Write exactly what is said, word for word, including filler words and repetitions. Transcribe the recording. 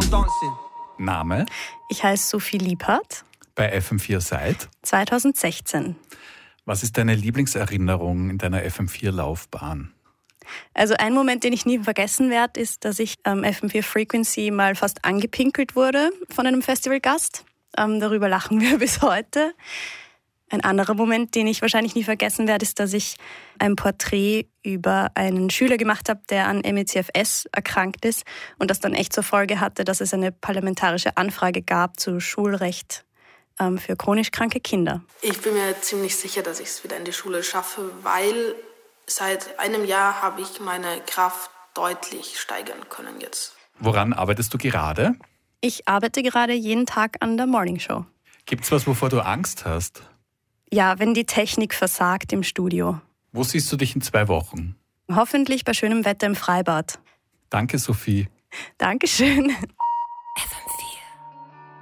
Name? Ich heiße Sophie Liebhardt. Bei F M vier seit? zweitausendsechzehn. Was ist deine Lieblingserinnerung in deiner F M vier Laufbahn? Also ein Moment, den ich nie vergessen werde, ist, dass ich am F M vier Frequency mal fast angepinkelt wurde von einem Festivalgast. Ähm, darüber lachen wir bis heute. Ein anderer Moment, den ich wahrscheinlich nie vergessen werde, ist, dass ich ein Porträt über einen Schüler gemacht habe, der an M E C F S erkrankt ist und das dann echt zur Folge hatte, dass es eine parlamentarische Anfrage gab zu Schulrecht ähm, für chronisch kranke Kinder. Ich bin mir ziemlich sicher, dass ich es wieder in die Schule schaffe, weil seit einem Jahr habe ich meine Kraft deutlich steigern können jetzt. Woran arbeitest du gerade? Ich arbeite gerade jeden Tag an der Morning Show. Gibt's was, wovor du Angst hast? Ja, wenn die Technik versagt im Studio. Wo siehst du dich in zwei Wochen? Hoffentlich bei schönem Wetter im Freibad. Danke, Sophie. Dankeschön.